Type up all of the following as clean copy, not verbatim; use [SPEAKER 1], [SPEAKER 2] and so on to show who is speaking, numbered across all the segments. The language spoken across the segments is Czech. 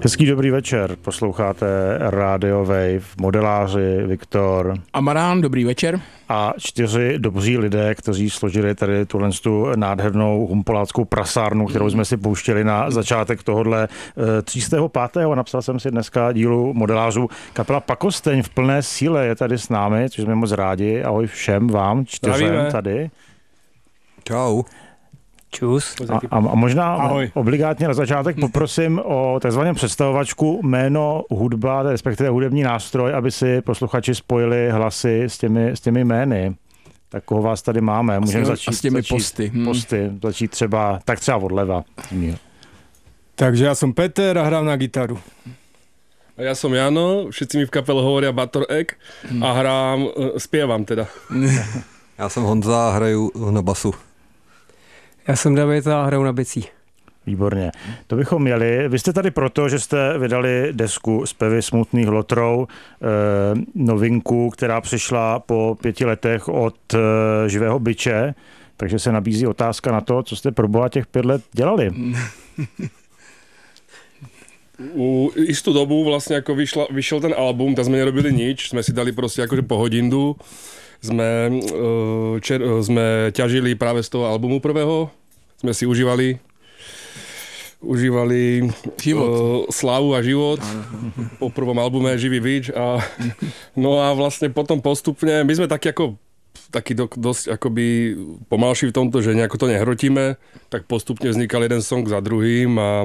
[SPEAKER 1] Hezký dobrý večer, posloucháte Radio Wave, modeláři Viktor
[SPEAKER 2] a Marán, dobrý večer.
[SPEAKER 1] A 4 dobří lidé, kteří složili tady tu nádhernou humpoláckou prasárnu, kterou jsme si pouštěli na začátek tohohle 305. a napsal jsem si dneska dílu modelářů. Kapela Pakosteň v plné síle je tady s námi, což jsme moc rádi. Ahoj všem vám, 4 tady.
[SPEAKER 3] Čau.
[SPEAKER 2] Čus.
[SPEAKER 1] A možná obligátně na začátek poprosím o takzvanou představovačku, jméno, hudba, respektive hudební nástroj, aby si posluchači spojili hlasy s těmi jmény. Tak koho vás tady máme? Můžeme začít
[SPEAKER 2] s těmi posty.
[SPEAKER 1] Začít třeba odleva.
[SPEAKER 4] Takže ja som Peter a hrám na gitaru.
[SPEAKER 5] A ja som Jano, všetci mi v kapele hovoria Bator Egg a spievam teda.
[SPEAKER 3] Já jsem Honza a hraju na basu.
[SPEAKER 6] Já jsem David a hraju na bicí.
[SPEAKER 1] Výborně. To bychom měli. Vy jste tady proto, že jste vydali desku Zpěvy smutných lotrou, novinku, která přišla po 5 letech od Živého biče, takže se nabízí otázka na to, co jste pro boha těch 5 let dělali.
[SPEAKER 5] Istú dobu vlastne ako vyšiel ten album, tak sme nerobili nič, sme si dali proste akože pohodindu, sme ťažili práve z toho albumu prvého, sme si užívali slávu a život po prvom albume Živý bič no a vlastne potom postupne, my sme takí dosť akoby pomalší v tomto, že nejako to nehrotíme, tak postupne vznikal jeden song za druhým a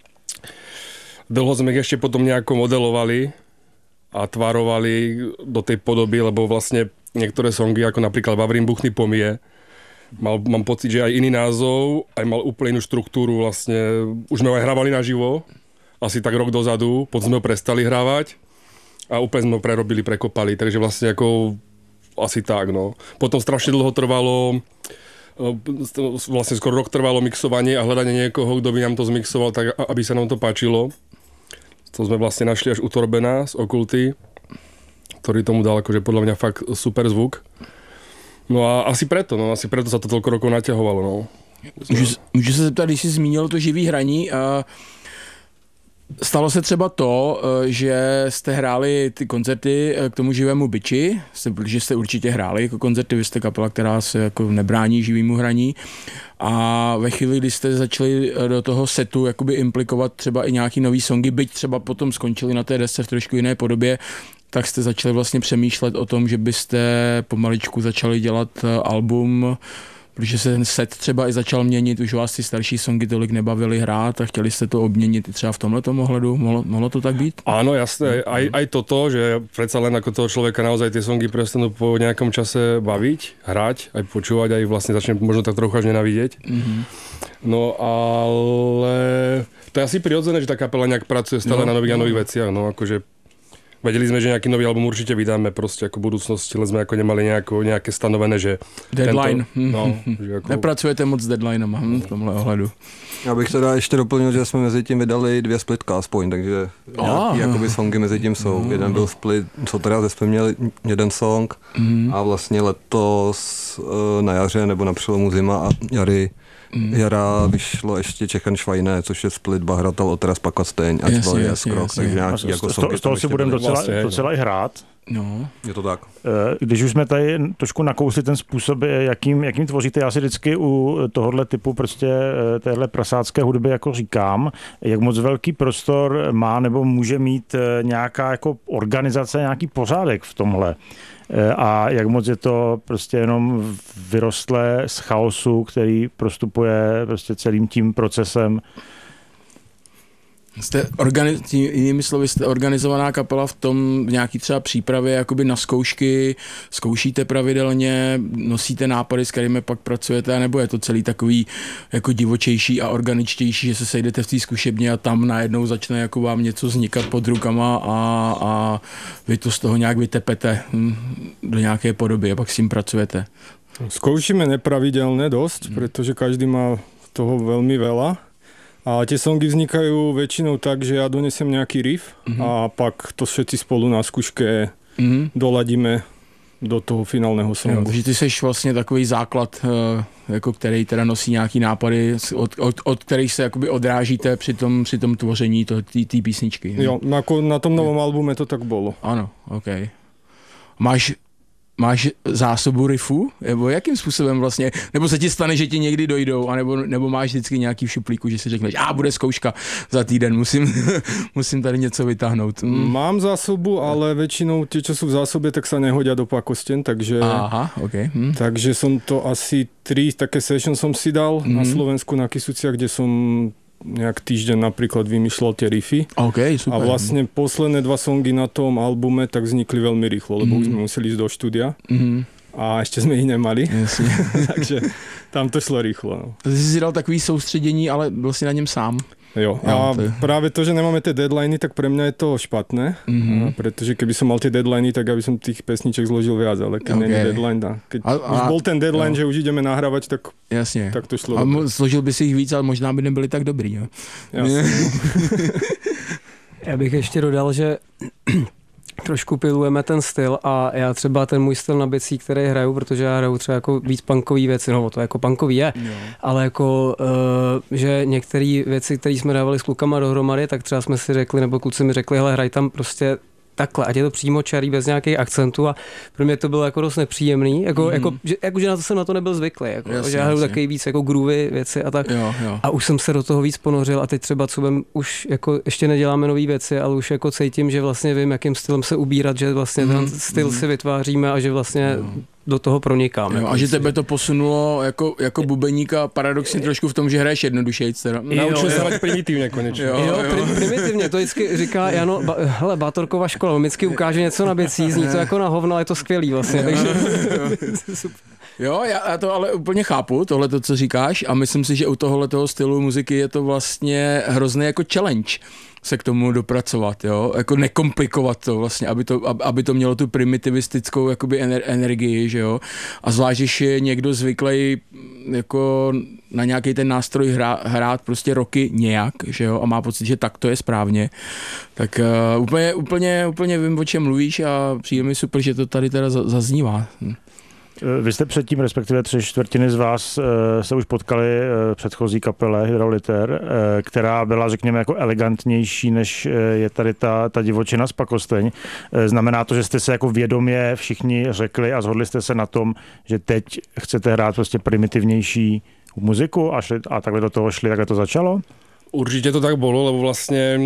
[SPEAKER 5] dlho sme ich ešte potom nejako modelovali a tvarovali do tej podoby, lebo vlastne niektoré songy, ako napríklad Vavrín buchny pomie, mám pocit, že aj iný názov, aj mal úplne inú štruktúru, vlastne už sme ho aj hrávali naživo, asi tak rok dozadu, potom sme ho prestali hrávať a úplne sme ho prerobili, prekopali, takže vlastne ako asi tak, no. Potom strašne dlho trvalo, vlastne skoro rok trvalo mixovanie a hľadanie niekoho, kto by nám to zmixoval tak, aby sa nám to páčilo. To sme vlastne našli až u Torbena z Okulty, ktorý tomu dal akože podľa mňa fakt super zvuk. No a asi preto sa to toľko rokov naťahovalo, no.
[SPEAKER 2] Můžu se zeptat, když jsi zmínil to živý hraní, stalo se třeba to, že jste hráli ty koncerty k tomu Živému biči, protože jste určitě hráli jako koncerty, vy jste kapela, která se jako nebrání živému hraní, a ve chvíli, kdy jste začali do toho setu jakoby implikovat třeba i nějaký nový songy, byť třeba potom skončili na té desce v trošku jiné podobě, tak jste začali vlastně přemýšlet o tom, že byste pomaličku začali dělat album, protože se ten set třeba i začal měnit, už vás ty starší songy tolik nebavili hrát a chtěli jste to obměnit i třeba v tomhletom ohledu. Mohlo to tak být?
[SPEAKER 5] Áno, jasné. Aj toto, že predsa len ako toho človeka naozaj tie songy prestanú po nejakom čase baviť, hrať, aj počúvať, aj vlastne začne možno tak trochu až nenávidieť. Mm-hmm. No ale to je asi prirodzené, že tá kapela nejak pracuje stále na nových a nových veciach. No akože vedeli sme, že nejaký nový album určite vydáme proste ako v budúcnosti, ale sme ako nemali nejaké stanovené, že
[SPEAKER 2] deadline.
[SPEAKER 5] Že ako...
[SPEAKER 2] Nepracujete moc s deadlinema v tomhle ohledu.
[SPEAKER 3] Já bych teda ještě doplnil, že jsme mezi tím vydali 2 splitka aspoň, takže nějaký jakoby songy mezi tím jsou. Jeden byl split, co teda jsme měli jeden song a vlastně letos na jaře nebo na přelomu zima a jara vyšlo ještě Čechan Švajné, což je split Bahratal Otras Pakosteň a Cvalý Jaskrok, takže nějaký jako songy.
[SPEAKER 1] Z toho si budeme docela i hrát.
[SPEAKER 2] No.
[SPEAKER 3] Je to tak.
[SPEAKER 1] Když už jsme tady trošku nakousli ten způsob, jakým tvoříte, já si vždycky u tohohle typu prostě téhle prasácké hudby jako říkám, jak moc velký prostor má nebo může mít nějaká jako organizace, nějaký pořádek v tomhle. A jak moc je to prostě jenom vyrostlé z chaosu, který prostupuje prostě celým tím procesem.
[SPEAKER 2] Jinými slovy, jste organizovaná kapela v tom, v nějaký třeba přípravě jakoby na zkoušky, zkoušíte pravidelně, nosíte nápady, s kterými pak pracujete, nebo je to celý takový jako divočejší a organičtější, že se sejdete v té zkušebně a tam najednou začne jako vám něco vznikat pod rukama a vy to z toho nějak vytepete do nějaké podoby a pak s tím pracujete?
[SPEAKER 4] Skoušíme nepravidelne dosť, pretože každý má toho veľmi veľa. A tie songy vznikajú väčšinou tak, že ja donesem nejaký riff a pak to všetci spolu na skúške doladíme do toho finálneho songu.
[SPEAKER 2] Takže ty seš vlastně takový základ, jako který teda nosí nějaký nápady, od kterých se jakoby odrážíte při tom tvoření té písničky.
[SPEAKER 4] Jo, na tom novom albume to tak bylo.
[SPEAKER 2] Ano, OK. Máš zásobu riffů? Nebo jakým způsobem vlastně? Nebo se ti stane, že ti někdy dojdou? Nebo máš vždycky nějaký v šuplíku, že si řekneš, bude zkouška za týden, musím tady něco vytáhnout.
[SPEAKER 4] Mám zásobu, ale většinou tie, čo sú v zásobě, tak sa nehodia do pakosten, takže...
[SPEAKER 2] Aha, OK.
[SPEAKER 4] Takže som to asi 3 také session som si dal na Slovensku na Kysuciach, kde som nejak týždeň napríklad vymýšľal tie riffy.
[SPEAKER 2] OK, super.
[SPEAKER 4] A vlastne posledné 2 songy na tom albume tak vznikli veľmi rýchlo, lebo už sme museli ísť do štúdia. A ešte sme ich nemali. Takže tam to šlo rýchlo. No.
[SPEAKER 2] Ty jsi si dal takový soustředění, ale byl si na něm sám.
[SPEAKER 4] Jo, a práve to, že nemáme tie deadliny, tak pre mňa je to špatné, pretože keby som mal tie deadliny, tak aby som tých pesniček zložil viac, ale keď nie je deadline, keď už bol ten deadline, že už ideme nahrávať, tak,
[SPEAKER 2] jasně.
[SPEAKER 4] Tak to šlo.
[SPEAKER 2] A složil by si ich víc, ale možná by nebyli tak dobrý. Jo?
[SPEAKER 4] Jasně.
[SPEAKER 6] Já bych ještě dodal, že trošku pilujeme ten styl a já třeba ten můj styl na bicí, který hraju, protože já hraju třeba jako víc punkový věci, no to jako punkový je, ale jako, že některé věci, které jsme dávali s klukama dohromady, tak třeba jsme si řekli, nebo kluci mi řekli, hele, hraj tam prostě takhle, ať je to přímo čarý, bez nějakých akcentů a pro mě to bylo jako dost nepříjemný, že na to jsem na to nebyl zvyklý, jako, jasně, že já hraju takový víc jako groovy věci a tak
[SPEAKER 2] jo.
[SPEAKER 6] A už jsem se do toho víc ponořil a teď třeba už jako ještě neděláme nové věci, ale už jako cítím, že vlastně vím, jakým stylem se ubírat, že vlastně ten styl si vytváříme a že vlastně do toho pronikáme.
[SPEAKER 2] Jo, a že tebe to posunulo jako bubeníka paradoxně trošku v tom, že hraješ jednodušejc.
[SPEAKER 5] Naučil se hrát primitivně konečně.
[SPEAKER 6] Primitivně, to vždycky říká Jano, hele, Bátorkova škola, on vždycky ukáže něco na bicí, zní to jako na hovno, je to skvělý vlastně. Takže...
[SPEAKER 2] Jo, já to ale úplně chápu, tohleto, co říkáš a myslím si, že u tohohletoho stylu muziky je to vlastně hrozný jako challenge se k tomu dopracovat, jo, jako nekomplikovat to vlastně, aby to mělo tu primitivistickou jakoby energii, že jo, a zvlášť, když je někdo zvyklý jako na nějaký ten nástroj hrát prostě roky nějak, že jo, a má pocit, že tak to je správně, tak úplně vím, o čem mluvíš a přijde mi super, že to tady teda zaznívá.
[SPEAKER 1] Vy jste předtím, respektive 3/4 z vás se už potkali v předchozí kapele Hydroliter, která byla, řekněme, jako elegantnější, než je tady ta divočina z Pakosteň. Znamená to, že jste se jako vědomě všichni řekli a shodli jste se na tom, že teď chcete hrát prostě primitivnější muziku a takhle do toho šli, takhle to začalo?
[SPEAKER 5] Určite to tak bolo, lebo vlastne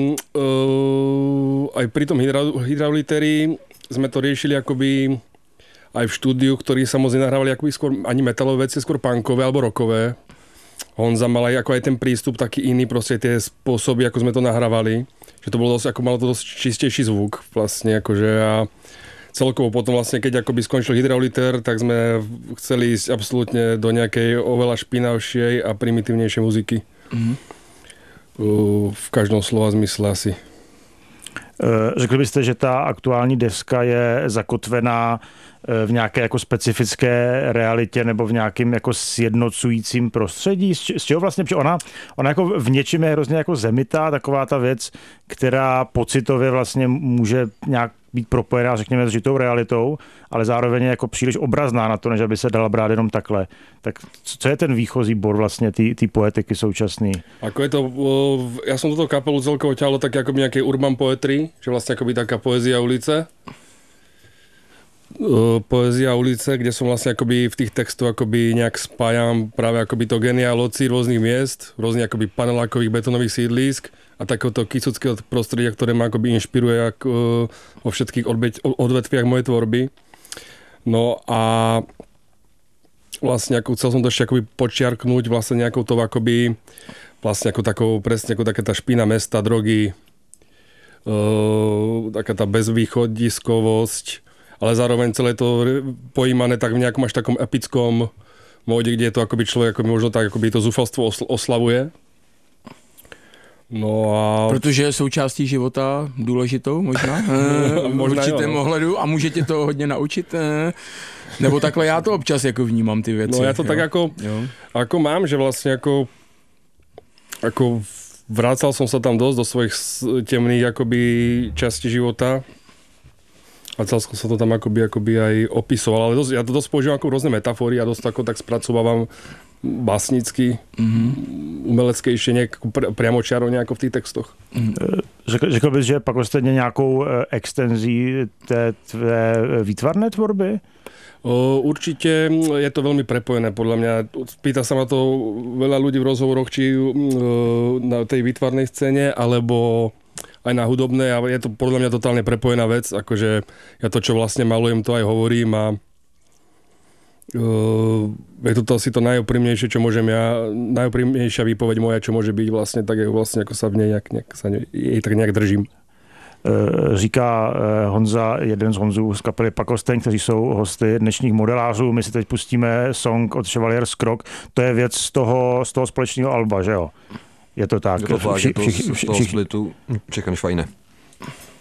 [SPEAKER 5] aj pri tom Hydroliteri sme to riešili akoby aj v štúdiu, ktorí sa moc nenahrávali akoby skôr ani metalové veci, skôr punkové alebo rockové. Honza mal aj, ako aj ten prístup taký iný, proste tie spôsoby, ako sme to nahrávali, že to bolo dosť, ako malo to dosť čistejší zvuk vlastne, akože a celkovo potom vlastne, keď akoby skončil Hydroliter, tak sme chceli ísť absolútne do nejakej oveľa špinavšej a primitívnejšej muziky. V každom slova zmysle asi.
[SPEAKER 1] Řekli byste, že ta aktuální deska je zakotvená v nějaké jako specifické realitě nebo v nějakém jako sjednocujícím prostředí? Z čeho vlastně? Protože ona jako v něčem je hrozně jako zemitá, taková ta věc, která pocitově vlastně může nějak být propojená, řekněme, s žitou realitou, ale zároveň je jako příliš obrazná na to, než aby se dala brát jenom takhle. Tak co je ten výchozí bod vlastně té poetiky současný?
[SPEAKER 5] Ako je to, ja som toto kapelu celkovo ťahlo tak akoby nejakej urban poetry, že vlastne akoby taká poézia ulice. Poézia ulice, kde som vlastne akoby v tých textoch akoby nejak spájam práve akoby to geniáloci rôznych miest, rôznych akoby panelákových betonových sídlisk a takéhoto kysuckého prostredia, ktoré ma akoby inšpiruje vo všetkých odvetviach mojej tvorby. No a vlastne ako chcel som to ešte akoby počiarknúť vlastne nejakou to akoby vlastne ako takou presne ako taká tá špina mesta, drogy, taká tá bezvýchodiskovosť, ale zároveň celé to pojímané tak v nejakom až takom epickom móde, kde je to akoby človek akoby možno tak akoby to zúfalstvo oslavuje. No a...
[SPEAKER 2] Protože je součástí života důležitou možná, v určitém ohledu a může tě to hodně naučit. Nebo takhle já to občas jako vnímám ty věci.
[SPEAKER 5] No já to tak ako mám, že vlastně ako vracal som sa tam dosť do svojich temných akoby častí života A celsko sa to tam akoby aj opisoval, ale ja to dosť používam ako rôzne metafory a dosť ako tak spracovávam básnicky, umeleckejšie, priamočiaro nejako v tých textoch.
[SPEAKER 1] Řekl bys, že pak ostatně nějakou extenzí té tvé výtvarné tvorby?
[SPEAKER 5] Určite je to veľmi prepojené podľa mňa. Pýta sa ma to veľa ľudí v rozhovoroch, či na tej výtvarnej scéne, alebo aj na hudobnej, a je to podľa mňa totálne prepojená vec, akože ja to, čo vlastne malujem, to aj hovorím a je to asi to najúprimnejšie, čo môžem ja, najúprimnejšia výpoveď moja, čo môže byť vlastne, tak je vlastne, ako sa v nej tak nejak držím.
[SPEAKER 1] Říká Honza, jeden z Honzů z kapely Pakostin, kteří jsou hosty dnešních modelářů. My si teď pustíme song od Chevaliers Krok. To je věc z toho společného alba, že jo? Je to tak?
[SPEAKER 3] Je to z toho splitu Czech and Schweine.